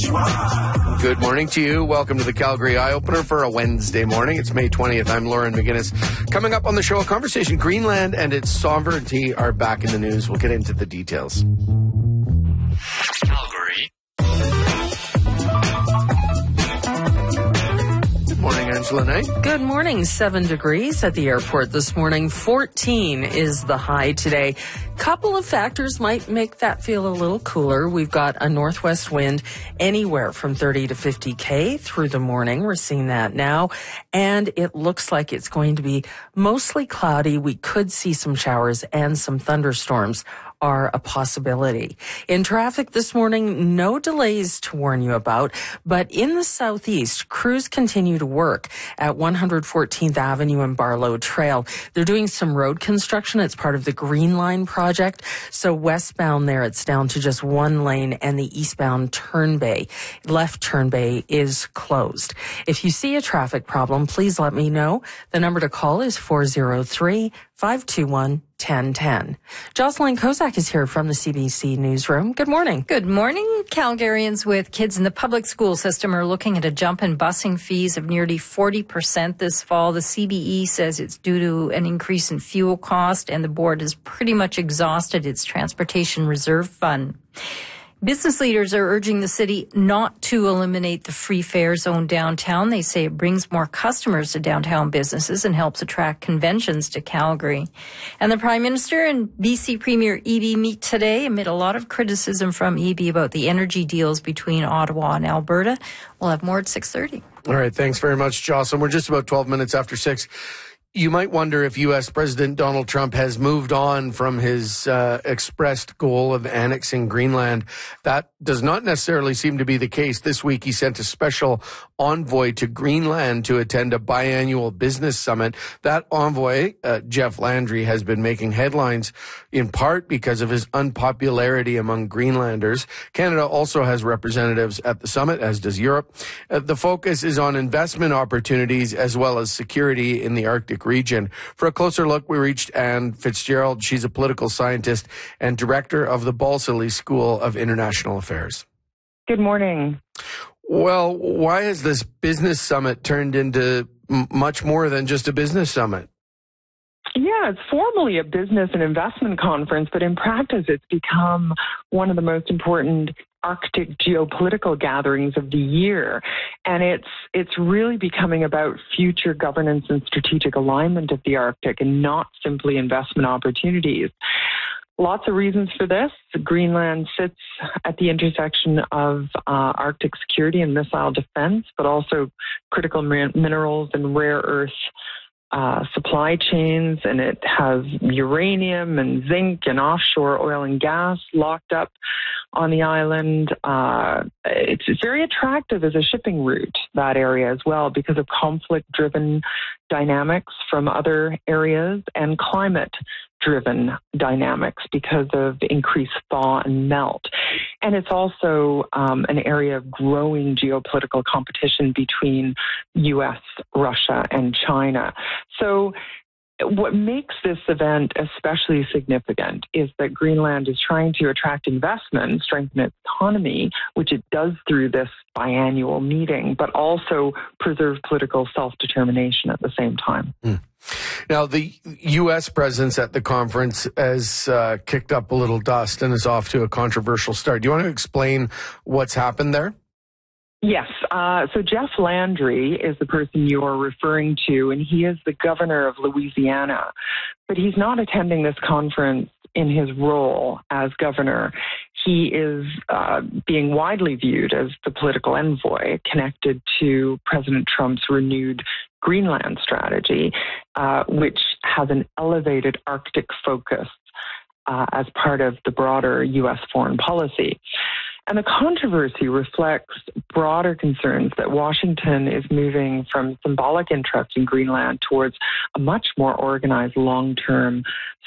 Good morning to you. Welcome to the Calgary Eye Opener for a Wednesday morning. It's May 20th. I'm Lauren McGinnis. Coming up on the show, a conversation. Greenland and its sovereignty are back in the news. We'll get into the details. Calgary. Good morning, Angela Knight. Good morning. 7 degrees at the airport this morning. 14 is the high today. Couple of factors might make that feel a little cooler. We've got a northwest wind anywhere from 30 to 50 k through the morning. We're seeing that now. And it looks like it's going to be mostly cloudy. We could see some showers and some thunderstorms are a possibility. In traffic this morning, no delays to warn you about, but in the southeast, crews continue to work at 114th Avenue and Barlow Trail. They're doing some road construction. It's part of the Green Line project. So westbound there, it's down to just one lane, and the eastbound left turn bay is closed. If you see a traffic problem, please let me know. The number to call is 403-521-1010. Jocelyn Kozak is here from the CBC Newsroom. Good morning. Good morning. Calgarians with kids in the public school system are looking at a jump in busing fees of nearly 40% this fall. The CBE says it's due to an increase in fuel cost, and the board has pretty much exhausted its transportation reserve fund. Business leaders are urging the city not to eliminate the free fare zone downtown. They say it brings more customers to downtown businesses and helps attract conventions to Calgary. And the Prime Minister and BC Premier Eby meet today amid a lot of criticism from Eby about the energy deals between Ottawa and Alberta. We'll have more at 6:30. All right. Thanks very much, Jocelyn. We're just about 12 minutes after 6. You might wonder if U.S. President Donald Trump has moved on from his expressed goal of annexing Greenland. That does not necessarily seem to be the case. This week, he sent a special envoy to Greenland to attend a biannual business summit. That envoy, Jeff Landry, has been making headlines in part because of his unpopularity among Greenlanders. Canada also has representatives at the summit, as does Europe. The focus is on investment opportunities as well as security in the Arctic region. For a closer look, we reached Anne Fitzgerald. She's a political scientist and director of the Balsillie School of International Affairs. Good morning. Well, why has this business summit turned into much more than just a business summit? Yeah, it's formally a business and investment conference, but in practice, it's become one of the most important Arctic geopolitical gatherings of the year. And it's really becoming about future governance and strategic alignment of the Arctic and not simply investment opportunities. Lots of reasons for this. Greenland sits at the intersection of Arctic security and missile defense, but also critical minerals and rare earth supply chains, and it has uranium and zinc and offshore oil and gas locked up on the island. It's very attractive as a shipping route, that area as well, because of conflict-driven dynamics from other areas and climate-driven dynamics because of increased thaw and melt. And it's also an area of growing geopolitical competition between U.S., Russia, and China. So what makes this event especially significant is that Greenland is trying to attract investment, strengthen its economy, which it does through this biannual meeting, but also preserve political self-determination at the same time. Now, the U.S. presence at the conference has kicked up a little dust and is off to a controversial start. Do you want to explain what's happened there? Yes. So Jeff Landry is the person you are referring to, and he is the governor of Louisiana. But he's not attending this conference in his role as governor. He is being widely viewed as the political envoy connected to President Trump's renewed Greenland strategy, which has an elevated Arctic focus as part of the broader U.S. foreign policy. And the controversy reflects broader concerns that Washington is moving from symbolic interest in Greenland towards a much more organized long-term